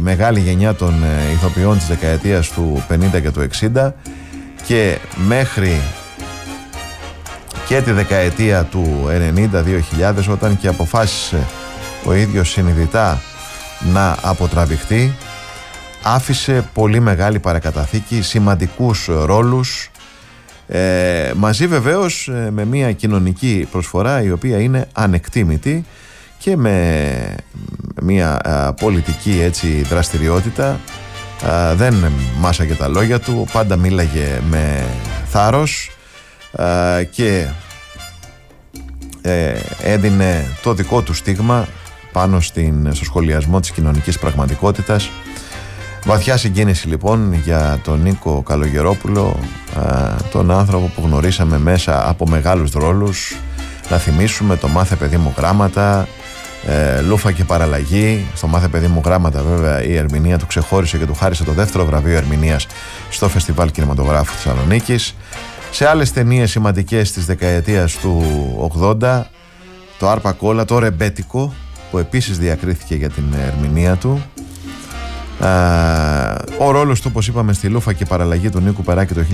μεγάλη γενιά των ηθοποιών της δεκαετίας του 50 και του 60 και μέχρι και τη δεκαετία του 90-2000, όταν και αποφάσισε ο ίδιος συνειδητά να αποτραβηχτεί, άφησε πολύ μεγάλη παρακαταθήκη, σημαντικούς ρόλους, μαζί βεβαίως με μια κοινωνική προσφορά η οποία είναι ανεκτήμητη και με μια πολιτική έτσι δραστηριότητα. Δεν μάσαγε τα λόγια του, πάντα μίλαγε με θάρρος και έδινε το δικό του στίγμα πάνω στο σχολιασμό της κοινωνικής πραγματικότητας. Βαθιά συγκίνηση λοιπόν για τον Νίκο Καλογερόπουλο, τον άνθρωπο που γνωρίσαμε μέσα από μεγάλους ρόλους. Να θυμίσουμε το «Μάθε παιδί μου γράμματα», «Λούφα και παραλλαγή». Στο «Μάθε παιδί μου γράμματα» βέβαια η ερμηνεία του ξεχώρισε και του χάρισε το δεύτερο βραβείο ερμηνείας στο Φεστιβάλ Κινηματογράφου Θεσσαλονίκης. Σε άλλες ταινίες σημαντικές της δεκαετίας του 80, το «Άρπα Κόλλα», το «Ρεμπέτικο», που επίσης διακρίθηκε για την ερμηνεία του. Ο ρόλος του, όπως είπαμε, στη «Λούφα και παραλλαγή» του Νίκου Περάκη το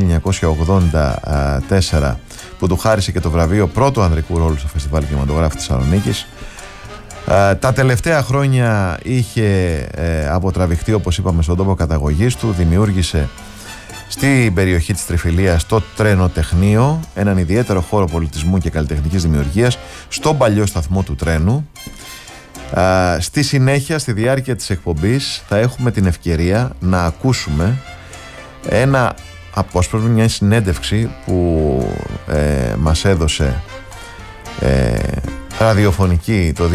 1984, που του χάρισε και το βραβείο πρώτου ανδρικού ρόλου στο Φεστιβάλ Κινηματογράφου Θεσσαλονίκης. Τα τελευταία χρόνια είχε αποτραβηχτεί, όπως είπαμε, στον τόπο καταγωγής του. Δημιούργησε στην περιοχή της Τριφυλίας το Τρενοτεχνείο, έναν ιδιαίτερο χώρο πολιτισμού και καλλιτεχνικής δημιουργίας στον παλιό σταθμό του τρένου. Στη συνέχεια, στη διάρκεια της εκπομπής, θα έχουμε την ευκαιρία να ακούσουμε ένα απόσπασμα, μια συνέντευξη που μας έδωσε ραδιοφωνική το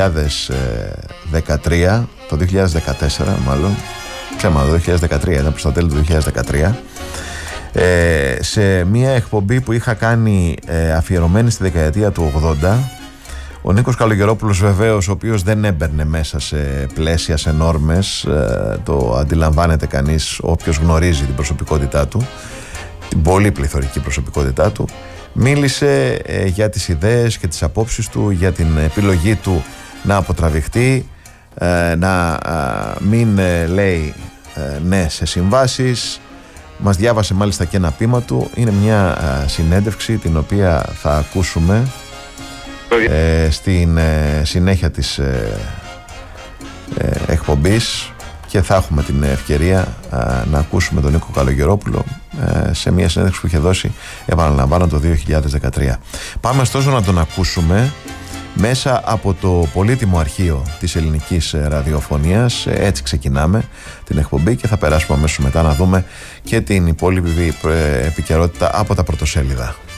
2013, το 2014 μάλλον, ψέματα, το 2013 ήταν, προς τα τέλη του 2013, σε μια εκπομπή που είχα κάνει αφιερωμένη στη δεκαετία του 80. Ο Νίκος Καλογερόπουλος βεβαίως, ο οποίος δεν έμπαιρνε μέσα σε πλαίσια, σε νόρμες, το αντιλαμβάνεται κανείς όποιος γνωρίζει την προσωπικότητά του, την πολύ πληθωρική προσωπικότητά του. Μίλησε για τις ιδέες και τις απόψεις του, για την επιλογή του να αποτραβηχτεί, να μην λέει ναι σε συμβάσεις. Μας διάβασε μάλιστα και ένα ποίημα του. Είναι μια συνέντευξη την οποία θα ακούσουμε στην συνέχεια της εκπομπής και θα έχουμε την ευκαιρία να ακούσουμε τον Νίκο Καλογερόπουλο σε μια συνέντευξη που είχε δώσει, επαναλαμβάνω, το 2013. Πάμε ωστόσο να τον ακούσουμε μέσα από το πολύτιμο αρχείο της ελληνικής ραδιοφωνίας. Έτσι ξεκινάμε την εκπομπή και θα περάσουμε αμέσως μετά να δούμε και την υπόλοιπη επικαιρότητα από τα πρωτοσέλιδα.